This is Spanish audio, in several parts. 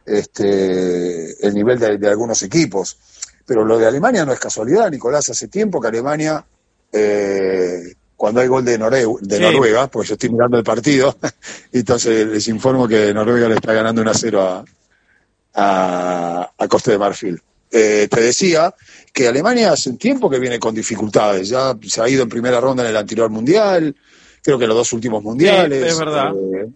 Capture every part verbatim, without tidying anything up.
este, el nivel de, de algunos equipos. Pero lo de Alemania no es casualidad, Nicolás. Hace tiempo que Alemania, eh, cuando hay gol de, Norue- de sí. Noruega, porque yo estoy mirando el partido, entonces les informo que Noruega le está ganando uno a cero a, a, a Costa de Marfil. Eh, te decía que Alemania hace un tiempo que viene con dificultades, ya se ha ido en primera ronda en el anterior mundial, creo que los dos últimos mundiales. Sí, es verdad. Eh,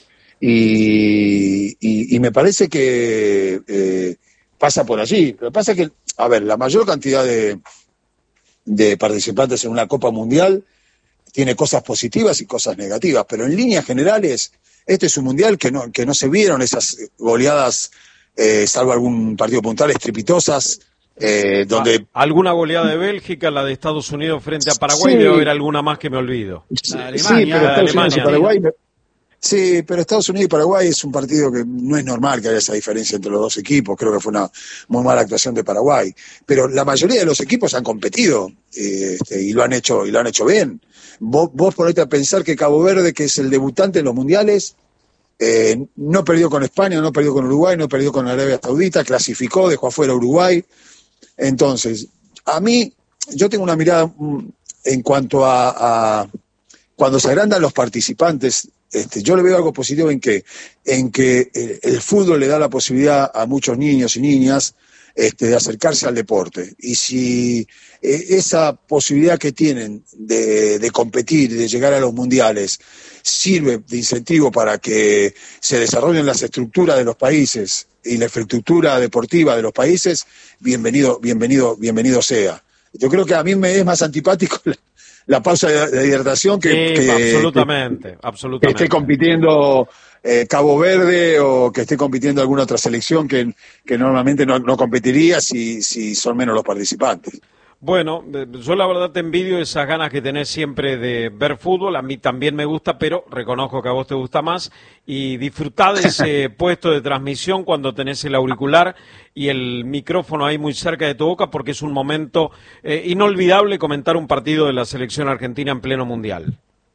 y, y, y me parece que eh, pasa por allí. Lo que pasa es que, a ver, la mayor cantidad de, de participantes en una Copa Mundial tiene cosas positivas y cosas negativas, pero en líneas generales, este es un mundial que no, que no se vieron esas goleadas, eh, salvo algún partido puntual, estrepitosas, eh, donde... Alguna goleada de Bélgica, la de Estados Unidos frente a Paraguay, sí, debe haber alguna más que me olvido. Sí, la Alemania, sí, pero la Estados Alemania. Unidos y Paraguay... Sí, pero Estados Unidos y Paraguay es un partido que no es normal que haya esa diferencia entre los dos equipos. Creo que fue una muy mala actuación de Paraguay. Pero la mayoría de los equipos han competido eh, este, y lo han hecho y lo han hecho bien. Vos, vos ponete a pensar que Cabo Verde, que es el debutante en los mundiales, eh, no perdió con España, no perdió con Uruguay, no perdió con Arabia Saudita, clasificó, dejó afuera a Uruguay. Entonces, a mí, yo tengo una mirada en cuanto a, a cuando se agrandan los participantes. Este, yo le veo algo positivo en que, en que el, el fútbol le da la posibilidad a muchos niños y niñas este, de acercarse al deporte. Y si eh, esa posibilidad que tienen de, de competir, de llegar a los mundiales, sirve de incentivo para que se desarrollen las estructuras de los países y la infraestructura deportiva de los países, bienvenido, bienvenido, bienvenido sea. Yo creo que a mí me es más antipático la, la pausa de, de hidratación que, sí, que, absolutamente, que, absolutamente. que esté compitiendo eh, Cabo Verde o que esté compitiendo alguna otra selección que, que normalmente no, no competiría si, si son menos los participantes. Bueno, yo la verdad te envidio esas ganas que tenés siempre de ver fútbol, a mí también me gusta, pero reconozco que a vos te gusta más, y disfrutá de ese puesto de transmisión cuando tenés el auricular y el micrófono ahí muy cerca de tu boca, porque es un momento eh, inolvidable comentar un partido de la selección argentina en pleno mundial.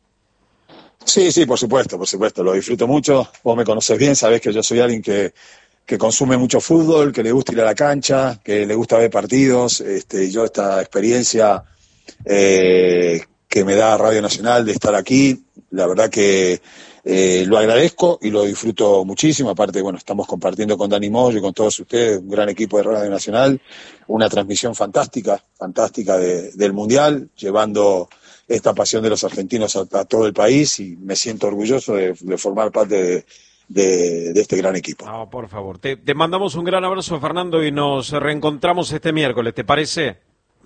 Sí, sí, por supuesto, por supuesto, lo disfruto mucho, vos me conocés bien, sabés que yo soy alguien que que consume mucho fútbol, que le gusta ir a la cancha, que le gusta ver partidos. Este, yo esta experiencia eh, que me da Radio Nacional de estar aquí, la verdad que eh, lo agradezco y lo disfruto muchísimo. Aparte, bueno, estamos compartiendo con Dani Moyo y con todos ustedes, un gran equipo de Radio Nacional, una transmisión fantástica, fantástica de, del Mundial, llevando esta pasión de los argentinos a, a todo el país, y me siento orgulloso de, de formar parte de De, de este gran equipo. No, por favor. Te, te mandamos un gran abrazo, Fernando, y nos reencontramos este miércoles, ¿te parece?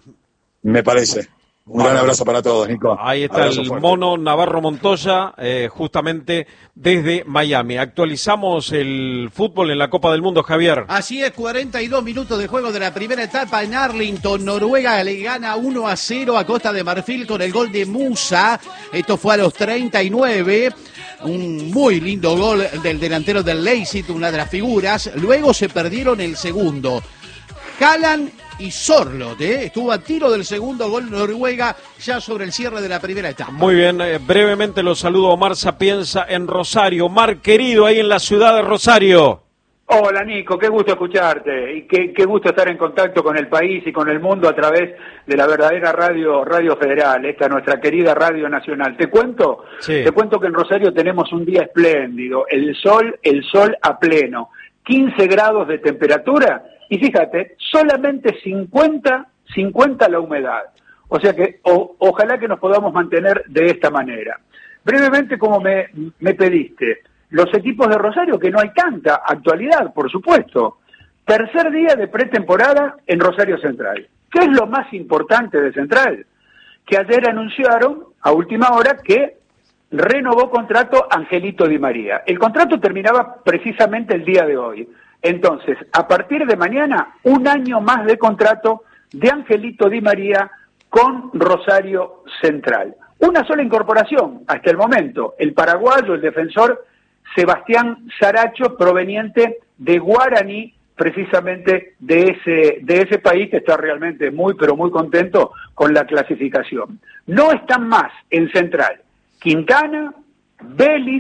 Me parece. Un bueno, gran abrazo para todos, Nico. Ahí está abrazo el fuerte. Mono Navarro Montoya, eh, justamente desde Miami. Actualizamos el fútbol en la Copa del Mundo, Javier. Así es, cuarenta y dos minutos de juego de la primera etapa en Arlington. Noruega le gana uno a cero a Costa de Marfil con el gol de Musa. Esto fue a los treinta y nueve. Un muy lindo gol del delantero del Leipzig, una de las figuras. Luego se perdieron el segundo. Haaland y Sorloth, ¿eh? Estuvo a tiro del segundo gol Noruega ya sobre el cierre de la primera etapa. Muy bien, eh, brevemente los saludo a Omar Sapienza en Rosario. Omar, querido, ahí en la ciudad de Rosario. Hola Nico, qué gusto escucharte y qué, qué gusto estar en contacto con el país y con el mundo a través de la verdadera radio Radio Federal, esta nuestra querida Radio Nacional. ¿Te cuento? Sí. Te cuento que en Rosario tenemos un día espléndido, el sol, el sol a pleno, quince grados de temperatura y fíjate, solamente cincuenta, cincuenta la humedad. O sea que o, ojalá que nos podamos mantener de esta manera. Brevemente, como me, me pediste, los equipos de Rosario, que no hay tanta actualidad, por supuesto. Tercer día de pretemporada en Rosario Central. ¿Qué es lo más importante de Central? Que ayer anunciaron, a última hora, que renovó contrato Angelito Di María. El contrato terminaba precisamente el día de hoy. Entonces, a partir de mañana, un año más de contrato de Angelito Di María con Rosario Central. Una sola incorporación hasta el momento. El paraguayo, el defensor Sebastián Saracho, proveniente de Guaraní, precisamente de ese, de ese país que está realmente muy, pero muy contento con la clasificación. No están más en Central Quintana, Vélez,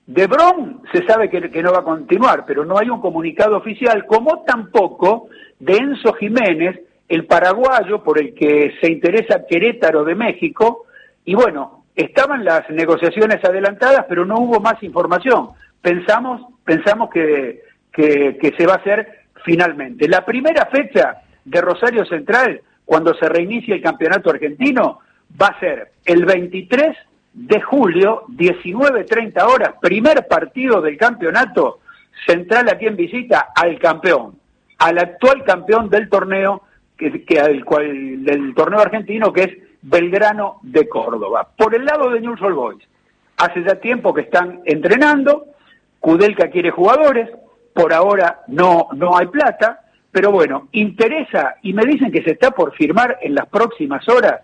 De Bron se sabe que, que no va a continuar, pero no hay un comunicado oficial, como tampoco de Enzo Jiménez, el paraguayo por el que se interesa Querétaro de México, y bueno, estaban las negociaciones adelantadas, pero no hubo más información. Pensamos, pensamos que, que, que se va a hacer finalmente. La primera fecha de Rosario Central, cuando se reinicie el campeonato argentino, va a ser el veintitrés de julio, diecinueve treinta horas, primer partido del campeonato. Central a quien visita al campeón, al actual campeón del torneo, que, que al cual del torneo argentino, que es Belgrano de Córdoba. Por el lado de Newell's Old Boys, hace ya tiempo que están entrenando, Kudelka quiere jugadores, por ahora no, no hay plata, pero bueno, interesa, y me dicen que se está por firmar en las próximas horas,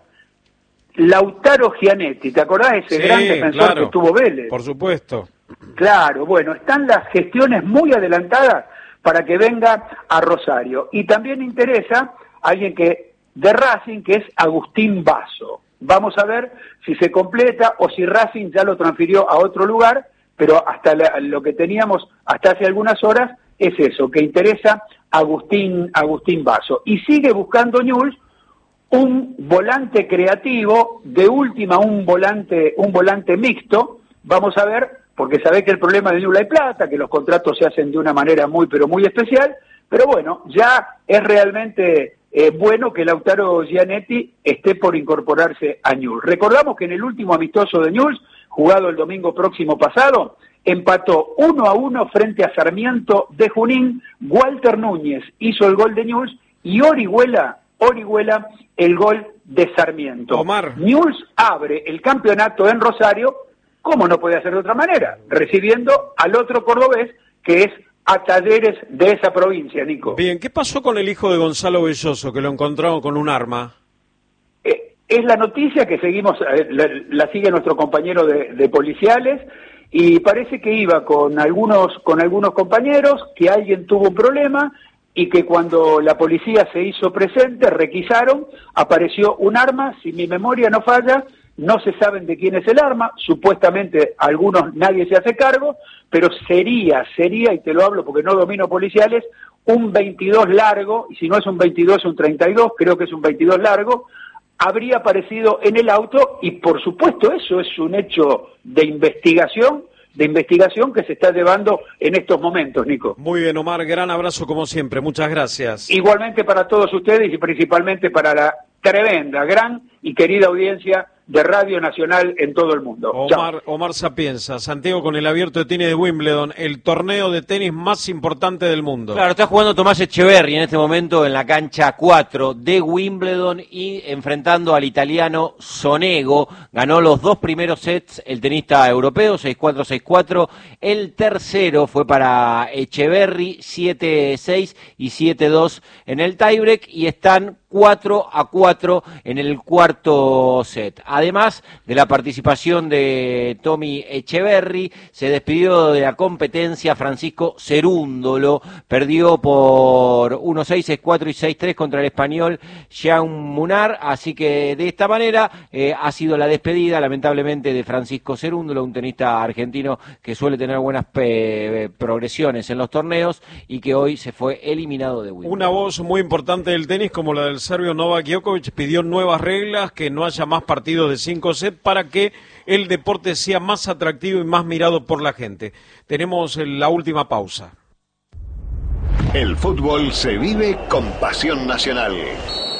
Lautaro Gianetti. ¿Te acordás de ese sí, gran defensor claro, que tuvo Vélez? Por supuesto. Claro, bueno, están las gestiones muy adelantadas para que venga a Rosario. Y también interesa alguien que de Racing, que es Agustín Basso. Vamos a ver si se completa o si Racing ya lo transfirió a otro lugar, pero hasta la, lo que teníamos hasta hace algunas horas es eso, que interesa Agustín, Agustín Basso. Y sigue buscando Newell's un volante creativo, de última un volante, un volante mixto. Vamos a ver, porque sabés que el problema de Newell's hay plata, que los contratos se hacen de una manera muy, pero muy especial, pero bueno, ya es realmente eh, bueno que Lautaro Gianetti esté por incorporarse a Newell's. Recordamos que en el último amistoso de Newell's, jugado el domingo próximo pasado, empató uno a uno frente a Sarmiento de Junín. Walter Núñez hizo el gol de Newell's y Orihuela, Orihuela el gol de Sarmiento. Omar. Newell's abre el campeonato en Rosario, como no puede hacer de otra manera, recibiendo al otro cordobés, que es a Talleres de esa provincia, Nico. Bien, ¿qué pasó con el hijo de Gonzalo Belloso, que lo encontraron con un arma? Eh, es la noticia que seguimos, eh, la, la sigue nuestro compañero de, de policiales, y parece que iba con algunos, con algunos compañeros, que alguien tuvo un problema, y que cuando la policía se hizo presente, requisaron, apareció un arma, si mi memoria no falla, no se saben de quién es el arma, supuestamente algunos, nadie se hace cargo, pero sería, sería, y te lo hablo porque no domino policiales, un veintidós largo, y si no es un veintidós, es un treinta y dos, creo que es un veintidós largo, habría aparecido en el auto, y por supuesto eso es un hecho de investigación, de investigación que se está llevando en estos momentos, Nico. Muy bien, Omar, gran abrazo como siempre, muchas gracias. Igualmente para todos ustedes y principalmente para la tremenda, gran y querida audiencia de Radio Nacional en todo el mundo. Omar, Omar Sapienza, Santiago, con el Abierto de Tenis de Wimbledon, el torneo de tenis más importante del mundo. Claro, está jugando Tomás Echeverry en este momento en la cancha cuatro de Wimbledon y enfrentando al italiano Sonego. Ganó los dos primeros sets el tenista europeo, seis cuatro, seis cuatro. El tercero fue para Echeverry, siete seis y siete dos en el tiebreak, y están cuatro a cuatro en el cuarto set. Además de la participación de Tommy Echeverry, se despidió de la competencia Francisco Cerúndolo, perdió por uno seis, seis cuatro y seis tres contra el español Jean Munar, así que de esta manera eh, ha sido la despedida, lamentablemente, de Francisco Cerúndolo, un tenista argentino que suele tener buenas pe- progresiones en los torneos y que hoy se fue eliminado de Wimbledon. Una voz muy importante del tenis, como la del serbio Novak Djokovic, pidió nuevas reglas, que no haya más partidos de cinco sets para que el deporte sea más atractivo y más mirado por la gente. Tenemos la última pausa. El fútbol se vive con pasión nacional.